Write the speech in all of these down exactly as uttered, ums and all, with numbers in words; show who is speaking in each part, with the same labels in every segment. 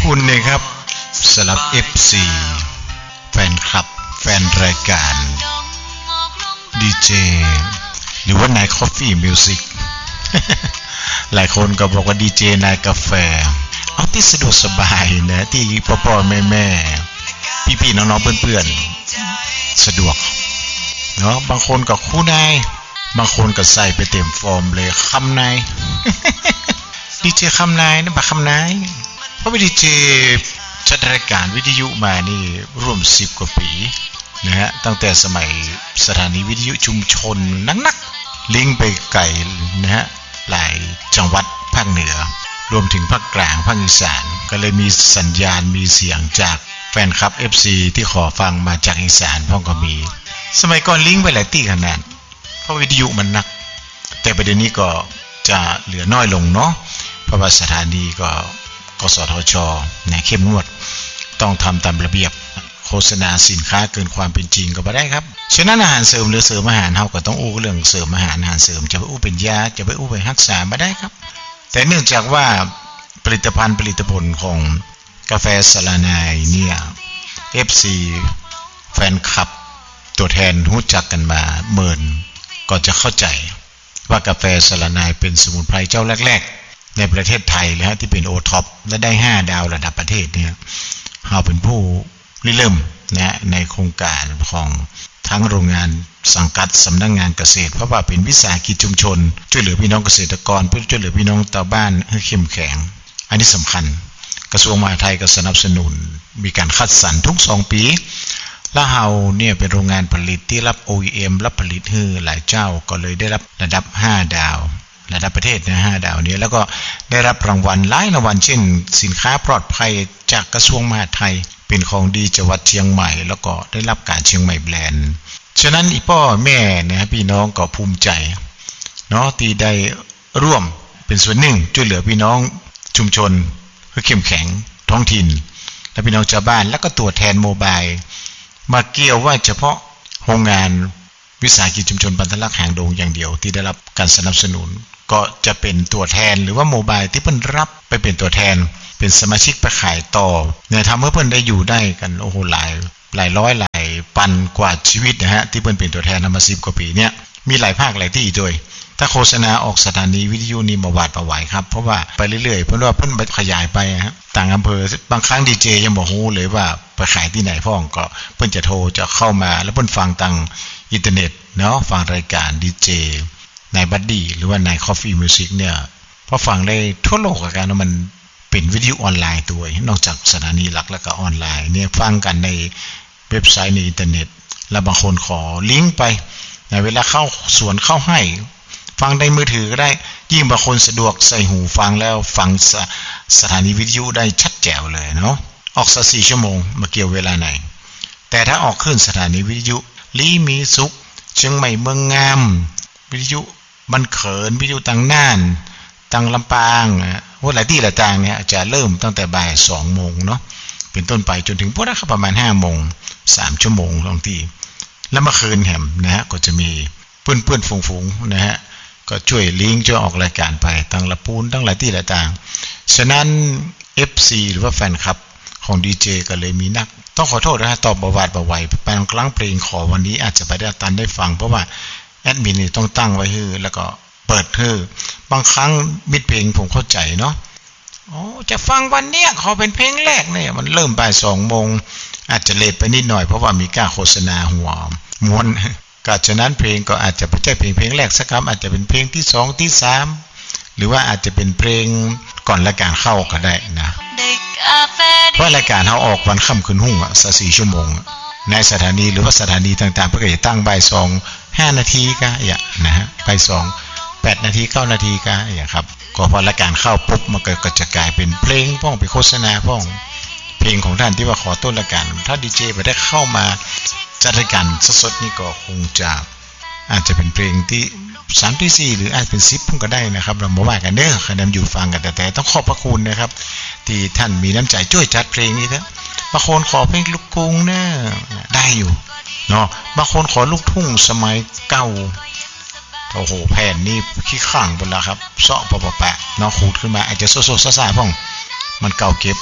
Speaker 1: คุณนะครับสำหรับ เอฟ ซี แฟนคลับแฟนรายการดีเจหรือว่านาย Coffee Music หลายคนก็บอกว่าดีเจนายกาแฟเอาที่สะดวกสบายนะที่พ่อๆแม่ๆพี่ๆน้องๆเพื่อนๆสะดวกเนาะบางคนก็คู่นายบางคนก็ใส่ไปเต็มฟอร์มเลยคำนายดีเจคำนายนะบักคำนายเพราะว่าดีเจจัดรายการวิทยุมานี่ร่วมสิบกว่าปีนะฮะตั้งแต่สมัยสถานีวิทยุชุมชนนักๆลิงก์ไปไกลนะฮะหลายจังหวัดภาคเหนือรวมถึงภาคกลางภาคอีสานก็เลยมีสัญญาณมีเสียงจากแฟนคลับ เอฟ ซี ที่ขอฟังมาจากอีสานพ่อก็มีสมัยก่อนลิงก์ไปหลายที่ขนาดเพราะวิทยุมันหนักแต่ประเด็นนี้ก็จะเหลือน้อยลงเนาะเพราะว่าสถานีก็กสทช.เนี่ยเข้มงวดต้องทำตามระเบียบโฆษณาสินค้าเกินความเป็นจริงก็บ่ได้ครับฉะนั้นอาหารเสริมหรือเสริมอาหารเฮาก็ต้องอู้เรื่องเสริมอาหารอาหารเสริมจะไปอู้เป็นยาจะไปอู้ไปรักษาบ่ได้ครับแต่เนื่องจากว่าผลิตภัณฑ์ผลิตผลของกาแฟสลานายเนี่ย เอฟ ซี แฟนคลับตัวแทนรู้จักกันมาเมินก็จะเข้าใจว่ากาแฟสลานายเป็นสมุนไพรเจ้าแรกๆในประเทศไทยเลยฮะที่เป็นโอท็อปและได้ห้าดาวระดับประเทศเนี่ยเราเป็นผู้ริเริ่มนะในโครงการของทั้งโรงงานสังกัดสำนักงานเกษตรเพราะว่าเป็นวิสาหกิจชุมชนช่วยเหลือพี่น้องเกษตรกรเพื่อช่วยเหลือพี่น้องชาวบ้านให้เข้มแข็งอันนี้สำคัญกระทรวงมหาดไทยก็สนับสนุนมีการคัดสรรทุกสองปีและเฮาเนี่ยเป็นโรงงานผลิตที่รับ โอ อี เอ็ม รับผลิตให้หลายเจ้าก็เลยได้รับระดับห้าดาวระดับประเทศนะห้าดาวนี้แล้วก็ได้รับรางวัลหลายรางวัลเช่นสินค้าปลอดภัยจากกระทรวงมหาดไทยเป็นของดีจังหวัดเชียงใหม่แล้วก็ได้รับการเชียงใหม่แบรนด์ฉะนั้นอีพ่อแม่นะพี่น้องก็ภูมิใจเนาะที่ได้ร่วมเป็นส่วนหนึ่งช่วยเหลือพี่น้องชุมชนให้เข้มแข็งท้องถิ่นและพี่น้องชาวบ้านแล้วก็ตัวแทนโมบายมาเกี่ยวว่าเฉพาะโรงงานวิสาหกิจชุมชนบรรทัดลักษณ์หางดงอย่างเดียวที่ได้รับการสนับสนุนก็จะเป็นตัวแทนหรือว่าโมบายที่เพิ่นรับไปเป็นตัวแทนเป็นสมาชิกไปขายต่อเนี่ยทำให้เพิ่นได้อยู่ได้กันโอ้โหหลายหลายร้อยหลายพันกว่าชีวิตนะฮะที่เพิ่นเป็นตัวแทนมาสิบกว่าปีเนี่ยมีหลายภาคหลายที่ด้วยถ้าโฆษณาออกสถานีวิทยุนี่มาหวาดประไหวครับเพราะว่าไปเรื่อยๆเพิ่นว่าเพิ่นขยายไปฮะต่างอำเภอบางครั้งดีเจยังบ่ฮู้เลยว่าไปขายที่ไหนพ้องก็เพิ่นจะโทรจะเข้ามาแล้วเพิ่นฟังทางอินเทอร์เน็ตเนาะฟังรายการดีเจนายบัดดี้หรือว่านาย Coffee Music เนี่ยพอฟังได้ทั่วโลกอาการมันเป็นวิทยุออนไลน์ตัวนอกจากสถานีหลักแล้วก็ออนไลน์เนี่ยฟังกันในเว็บไซต์ในอินเทอร์เน็ตแล้วบางคนขอลิงก์ไปในเวลาเข้าสวนเข้าให้ฟังในมือถือก็ได้ยิ่งบางคนสะดวกใส่หูฟังแล้วฟังส, สถานีวิทยุได้ชัดแจ๋วเลยเนาะออกสักสี่ชั่วโมงมาเกี่ยวเวลาไหนแต่ถ้าออกขึ้นสถานีวิทยุลีมีสุขเชียงใหม่เมืองงามวิทยุบันเขินวิทยุต่างน่านต่างลำปางว่าหลายที่หลายต่างเนี่ยจะเริ่มตั้งแต่บ่ายสองโมงเนาะเป็นต้นไปจนถึงพวกนั้นประมาณห้าโมงสามชั่วโมงบางทีแล้วเมื่อคืนแหมนะฮะก็จะมีเพื่อนเพื่อนฝูงๆนะฮะก็ช่วยลิงก์ช่วยออกรายการไปตั้งละปูนตั้งหลายที่หลายต่างฉะนั้น เอฟ ซี หรือว่าแฟนคลับของดีเจก็เลยมีนักต้องขอโทษนะฮะตอบประวัติประวัยบางครั้งเพลงขอวันนี้อาจจะไปได้ตันได้ฟังเพราะว่าแอดมินนี่ต้องตั้งไว้ให้แล้วก็เปิดให้บางครั้งมิดเพลงผมเข้าใจเนาะโอ้จะฟังวันเนี้ยขอเป็นเพลงแรกเนี่ยมันเริ่มบ่ายสองโมงอาจจะเลทไปนิดหน่อยเพราะว่ามีการโฆษณาหัวม้วนก็ฉะนั้นเพลงก็อาจจะไม่ใช่เพลงเพลงแรกสักคำอาจจะเป็นเพลงที่สองที่สามหรือว่าอาจจะเป็นเพลงก่อนรายการเข้าก็ได้นะเพราะรายการเขาออกวันค่ำคืนหุ่งอ่ะสักสี่ชั่วโมงในสถานีหรือว่าสถานีต่างๆเพื่อจะตั้งบ่ายสองห้านาทีก็อย่างนะฮะบ่ายสองแปดนาทีเก้านาทีก็อย่างครับก็พอรายการเข้าปุ๊บมันก็จะกลายเป็นเพลงพ้องเป็นโฆษณาพ้องเพลงของท่านที่ว่าขอต้นรายการถ้าดีเจไปได้เข้ามาจัดรายการสดๆนี่ก็คงจะอาจจะเป็นเพลงที่สามที่สี่หรืออาจเป็นสิบพุ่งก็ได้นะครับเราบอกว่ากันเด้อคะแนนอยู่ฟังกันแต่แต่ต้องขอบพระคุณนะครับที่ท่านมีน้ำใจช่วยจัดเพลงนี้เถอะบางคนขอเพลงลูกกรุงนะได้อยู่เนาะบางคนขอลูกทุ่งสมัยเก่าโอ้โหแผ่นนี่ขี้ข้างหมดแล้วครับเซาะปะปะปะเนาะขูดขึ้นมาอาจจะโซโซซ่าๆพ่องมันเก่าเก็บ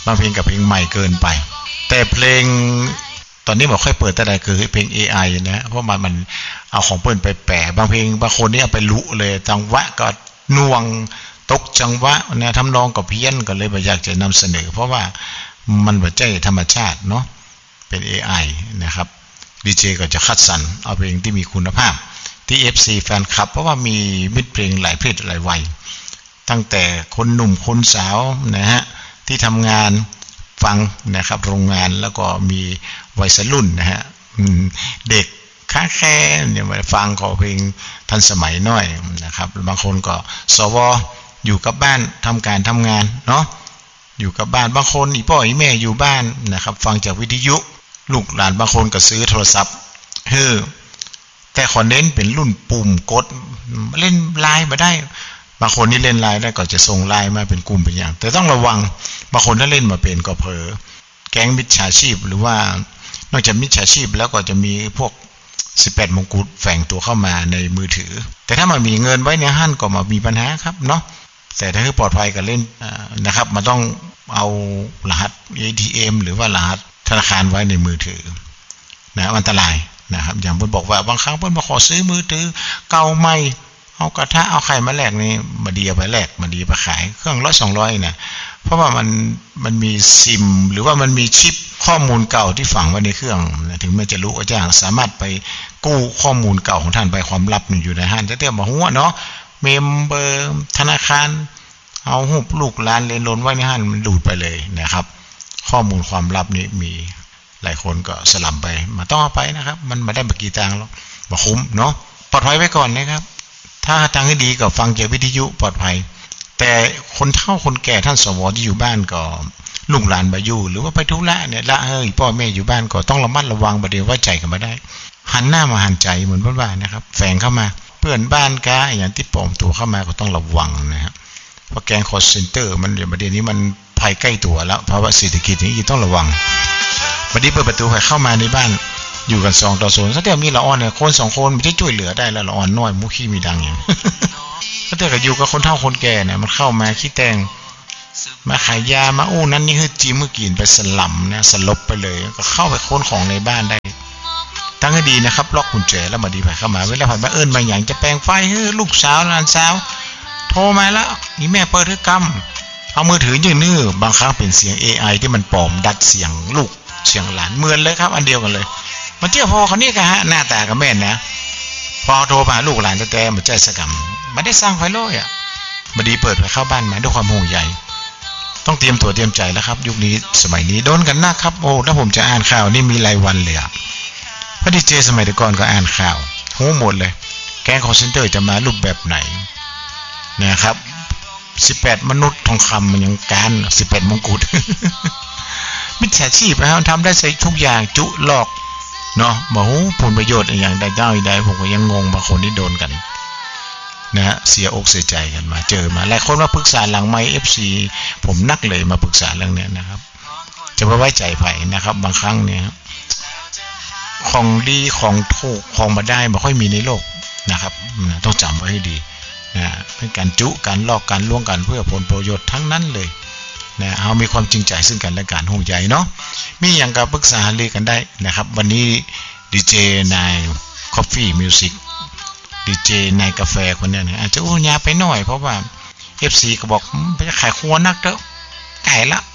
Speaker 1: บางเพลงกับเพลงใหม่เกินไปแต่เพลงตอนนี้บอกค่อยเปิดแต่ใดคือเพลง เอ ไอ นะเพราะมันมันเอาของเปิ้นไปแปะบางเพลงบางคนนี่เอาไปลุเลยจังหวะก็น่วงตกจังหวะนะทำนองก็เพี้ยนก็เลยบ่อยากจะนำเสนอเพราะว่ามันบ่ใช่ธรรมชาติเนาะเป็น เอ ไอ นะครับดีเจก็จะคัดสรรเอาเพลงที่มีคุณภาพที่ เอฟ ซี แฟนคลับเพราะว่ามีมิตรเพลงหลายเพศหลายวัยตั้งแต่คนหนุ่มคนสาวนะฮะที่ทำงานฟังนะครับโรงงานแล้วก็มีวัยรุ่นนะฮะเด็กค้าแค่เนี่ยมาฟังขอเพลงทันสมัยหน่อยนะครับบางคนก็สวอยู่กับบ้านทำการทำงานเนาะอยู่กับบ้านบางคนอีพ่ออีแม่อยู่บ้านนะครับฟังจากวิทยุลูกหลานบางคนก็ซื้อโทรศัพท์เฮ้อแต่ขอเน้นเป็นรุ่นปุ่มกดเล่นไลน์มาได้บางคนนี่เล่นไลน์ได้ก็จะส่งไลน์มาเป็นกลุ่มเป็นอย่างแต่ต้องระวังบางคนถ้าเล่นมาเป็นก็เผลอแก๊งมิจฉาชีพหรือว่านอกจากมิจฉาชีพแล้วก็จะมีพวกสิบแปดมงกุฎแฝงตัวเข้ามาในมือถือแต่ถ้ามันมีเงินไว้ในห้างก็มามีปัญหาครับเนาะแต่ถ้าคือปลอดภัยกับเล่นนะครับมันต้องเอารหัส เอ ที เอ็ม หรือว่ารหัสธนาคารไว้ในมือถือนะอันตรายนะครับอย่างเพิ่นบอกว่าบางครั้งเพิ่นมาขอซื้อมือถือเก่าใหม่เอากระทะเอาไข่มาแลกนี่มาดีไปแลกมาดีไปขายเครื่องร้อยสองร้อยนะเพราะว่ามันมันมีซิมหรือว่ามันมีชิปข้อมูลเก่าที่ฝังไว้ในเครื่องถึงแม้จะรู้อาจารย์สามารถไปกู้ข้อมูลเก่าของท่านไปความลับอยู่ในห้างจะเตี้ยมาหัวเนาะเมมเบอร์ธนาคารเอาหุบลูกหลานเรียนล้นไว้ในห้างมันดูดไปเลยนะครับข้อมูลความลับนี้มีหลายคนก็สลับไปมาต้องเอาไปนะครับมันมาได้มากี่ตังค์แล้วบ่คุ้มเนาะปลอดภัยไว้ก่อนนะครับถ้าทางที่ดีก็ฟังจากวิทยุปลอดภัยแต่คนเฒ่าคนแก่ท่านสวที่อยู่บ้านก็ลูกหลานบ่อยู่หรือว่าไปธุระเนี่ยละเฮ้ยพ่อแม่อยู่บ้านก็ต้องระมัดระวังบ่ได้ไว้ใจกันบ่ได้หันหน้ามาหันใจเหมือนเพิ่นว่านะครับแฝงเข้ามาเพื่อนบ้านกาอย่างที่ปลอมตัวเข้ามาก็ต้องระวังนะครับเพราะแก๊งคอลเซ็นเตอร์มันเดี๋ยวประเด็นนี้มันภัยใกล้ตัวแล้วภาวะเศรษฐกิจนี้ต้องระวังบัดนี้เปิดประตูให้เข้ามาในบ้านอยู่กันสองต่อศูนย์ซะแต่มีละอ่อนเนี่ยคนสองคนมันจะช่วยเหลือได้แล้วละอ่อนน้อยมุขี้มีดังอย่างซะแต่ก็อยู่กับคนเฒ่าคนแก่เนี่ยมันเข้ามาขี้แตงมาขายยามาอู้นั้นนี่คือจิ้มมือกินไปสลัมนะสลบไปเลยก็เข้าไปค้นของในบ้านได้ตั้งให้ดีนะครับล็อกกุญแจแล้วมาดีไปเข้ามาเวลาผ่านมาเอิ้นบางอย่างจะแปลงไฟเฮ้ยลูกสาวหลานสาวโทรมาแล้วนี่แม่เปิดให้กำเอามือถือยืนนื้อบางครั้งเป็นเสียง เอ ไอ ที่มันปลอมดัดเสียงลูกเสียงหลานเหมือนเลยครับอันเดียวกันเลยมันเจ้าพ่อเขานี่กะฮะหน้าตากับแม่นนะพอโทรมาลูกหลานแต่ๆมันใจสกรรมมันได้สร้างไฟโลยอ่ะบดีเปิดไปเข้าบ้านมาด้วยความห่วงใยต้องเตรียมตัวเตรียมใจแล้วครับยุคนี้สมัยนี้โดนกันนักครับโอ้ถ้าผมจะอ่านข่าวนี่มีรายวันเลยอ่ะพอดีเจสมัยแต่ก่อนก็อ่านข่าวโหหมดเลยแก๊งคอลเซ็นเตอร์จะมารูปแบบไหนนะครับสิบแปดมนุษย์ทองคำมันยังการสิบแปดมงกุฎมิจฉาชีพนะครับทำได้ใส่ทุกอย่างจุหลอกเนาะบอกโอ้ผลประโยชน์อย่างใดเจ้าใดผมก็ยังงงบางคนที่โดนกันนะฮะเสียอกเสียใจกันมาเจอมาหลายคนมาปรึกษาหลังไมค์ เอฟ ซี ผมนักเลยมาปรึกษาเรื่องนี้นะครับจะไม่ไว้ใจไผนะครับบางครั้งเนี่ยของดีของถูกของมาได้ไม่ค่อยมีในโลกนะครับต้องจำไว้ให้ดีนะเป็นการจุการลอกการล่วงกันเพื่อผลประโยชน์ทั้งนั้นเลยนะเอามีความจริงใจซึ่งกันและกันห่วงใยเนาะมีอย่างกับปรึกษาเรียกันได้นะครับวันนี้ดีเจนาย Coffee Music ดีเจนายกาแฟคนนี้นะอาจจะอู้ยาไปหน่อยเพราะว่า เอฟ ซี ก็บอกไปขายครัวนักเด้อไก่ละ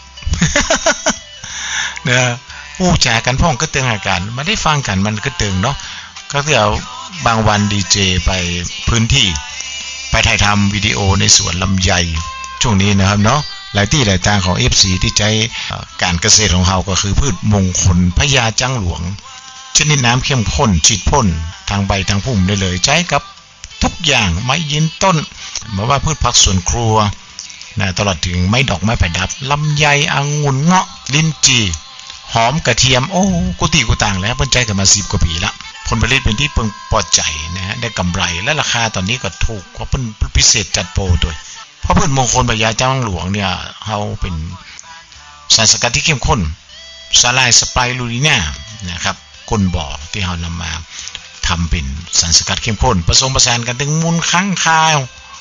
Speaker 1: เนอะอู้จากันพ่องก็เตือนอาการมาได้ฟังกันมันก็เตือนเนาะก็เดี๋ยวบางวันดีเจไปพื้นที่ไปถ่ายทำวิดีโอในสวนลำไยช่วงนี้นะครับเนาะหลายที่หลายทางของ เอฟ ซี ที่ใช้การเกษตรของเราก็คือพืชมงคลพญาจังหลวงชนิดน้ำเข้มข้นฉีดพ่นทางใบทางพุ่มได้เลยใช้กับทุกอย่างไม้ยืนต้นเหมือนว่าพืชผักสวนครัวนะตลอดถึงไม้ดอกไม้ประดับลำไยองุ่นเงาะลิ้นจี่หอมกระเทียมโอ้กุฏิกุต่างแล้วเพิ่นใจกันมาสิบกว่าปีละผลผลิตเป็นที่เพิ่งพอใจนะฮะได้กำไรและราคาตอนนี้ก็ถูกกว่าเพิ่นพิเศษจัดโปรด้วยเพราะพืชมงคลพญาจังหลวงเนี่ยเฮาเป็นสารสกัดที่เข้มข้นสลายสไปรูลิน่านะครับก้นบ่อที่เฮานำมาทำเป็นสารสกัดเข้มข้นผสมผสานกันถึงมูลค้างคาว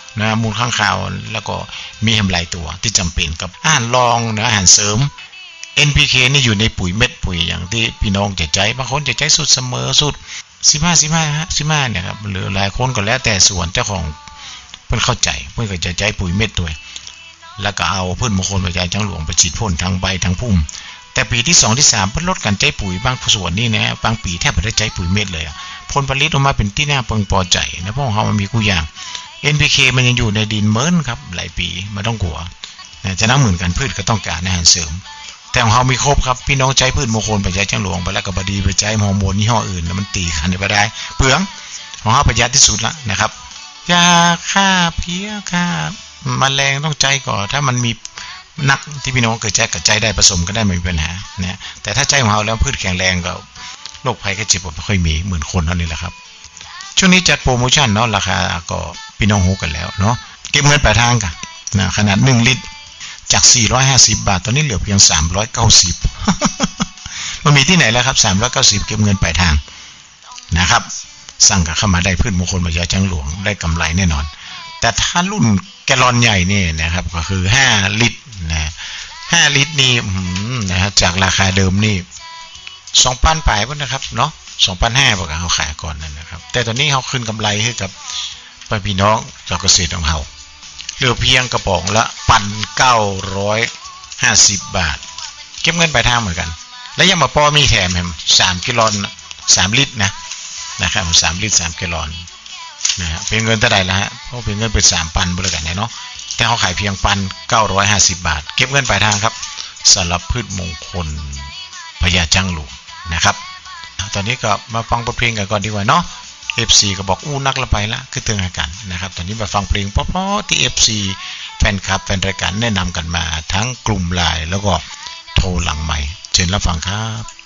Speaker 1: นะมูลข้างคาวแล้วก็มีแฮมหลายตัวที่จำเป็นกับอาหารรองนะอาหารเสริม เอ็น พี เค นี่อยู่ในปุ๋ยเม็ดปุ๋ยอย่างที่พี่น้องจะใจบางคนจะใจสุดเสมอสุดสิบห้า สิบห้า สิบห้าเนี่ยครับหรือหลายคนก็แล้วแต่ส่วนเจ้าของเพิ่นเข้าใจเพิ่นก็จะใจปุ๋ยเม็ดด้วยแล้วก็เอาพืชมงคลปัจจัยจังหลวงไปฉีดพ่นทั้งใบทั้งพุ่มแต่ปีที่สองที่สามเพิ่นลดการใจปุ๋ยบางส่วนนี่นะบางปีแทบไม่ได้ใจปุ๋ยเม็ดเลยผลผลิตออกมาเป็นที่น่าพึงพอใจนะเพราะของเขามันมีคู่อย่าง เอ็น พี เค มันยังอยู่ในดินเมินครับหลายปีไม่ต้องกลัวนะจะน้ำเหมือนกันพืชก็ต้องการอาหารเสริมแต่ของเขามีครบครับพี่น้องใจพืชมงคลปัจจัยจังหลวงไปแล้วก็บดีไปใจฮอร์โมนยี่ห้ออื่นแล้วมันตีขันไปได้เปลืองของเขาประหยัดที่สุดละนะครับยาฆ่าเพี้ยฆ่าแมลงต้องใจก่อนถ้ามันมีนักที่พี่น้องเกิดใจกับใจได้ผสมก็ได้ไม่มีปัญหานะแต่ถ้าใจของเขาแล้วพืชแข็งแรงก็โรคภัยแค่เจ็บปวดไม่ค่อยมีเหมือนคนเท่านี้แหละครับช่วงนี้จัดโปรโมชั่นเนาะราคาก็พี่น้องฮู้กันแล้วเนาะเก็บเงินปลายทางกันนะขนาดหนึ่งลิตรจากสี่ร้อยห้าสิบบาทตอนนี้เหลือเพียงสามร้อยเก้าสิบ มันมีที่ไหนแล้วครับสามร้อยเก้าสิบเก็บเงินปลายทางนะครับสั่งกับเข้ามาได้พืชมงคลปัจจัยจังหลวงได้กำไรแน่นอนแต่ถ้ารุ่นแกลลอนใหญ่นี่นะครับก็คือห้าลิตรนะห้าลิตรนี่นะฮะจากราคาเดิมนี่ สองพัน ปลายพุ่นนะครับเนาะ สองพันห้าร้อย บ่เขาขายก่อนนั่นนะครับแต่ตอนนี้เขาขึ้นกำไรให้กับพี่น้องเจ้าเกษตรของเขาเหลือเพียงกระป๋องละ หนึ่งพันเก้าร้อยห้าสิบ บาทเก็บเงินปลายทางเหมือนกันและยังมาป้อมีแถมแฮมสามกิโลสามลิตรนะนะครับสามลิตรสามกิโลนะฮะเป็นเงินเท่าใดล่ะฮะเพราะเป็นเงินเป็น สามพัน บ่แล้วกันเนาะแต่เขาขายเพียง หนึ่งพันเก้าร้อยห้าสิบ บาทเก็บเงินปลายทางครับสำหรับพืชมงคลพญาจังหลวงนะครับตอนนี้ก็มาฟังบทเพลงกันก่อนดีกว่าเนาะ เอฟ ซี ก็บอกอู้นักละไปละคือเตือนกันนะครับตอนนี้มาฟังเพลงเพราะๆที่ เอฟ ซี แฟนคลับแฟนรายการแนะนำกันมาทั้งกลุ่มไลน์แล้วก็โทรหลังใหม่เชิญรับฟังครับ